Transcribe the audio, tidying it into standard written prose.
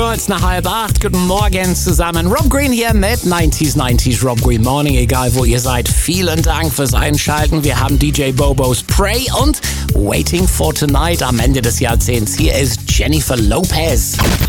Kurz nach 7:30. Guten Morgen zusammen. Rob Green hier mit 90s Rob Green Morning. Egal wo ihr seid, vielen Dank fürs Einschalten. Wir haben DJ Bobos Pray und Waiting for Tonight am Ende des Jahrzehnts. Hier ist Jennifer Lopez.